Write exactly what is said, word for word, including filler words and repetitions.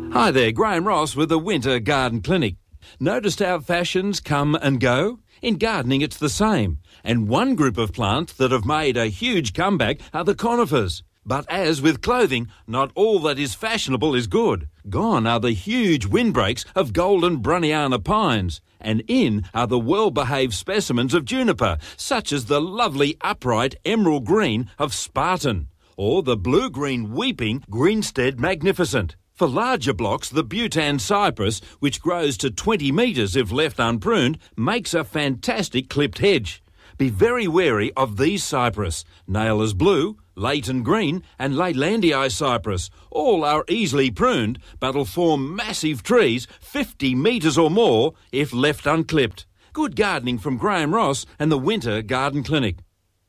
Hi there, Graham Ross with the Winter Garden Clinic. Noticed how fashions come and go? In gardening it's the same. And one group of plants that have made a huge comeback are the conifers. But as with clothing, not all that is fashionable is good. Gone are the huge windbreaks of golden Brunniana pines. And in are the well-behaved specimens of juniper, such as the lovely upright emerald green of Spartan, or the blue-green weeping Greenstead Magnificent. For larger blocks, the Bhutan cypress, which grows to twenty metres if left unpruned, makes a fantastic clipped hedge. Be very wary of these cypress. Naylor's blue, Leighton green and Leylandii cypress. All are easily pruned, but'll form massive trees fifty metres or more if left unclipped. Good gardening from Graham Ross and the Winter Garden Clinic.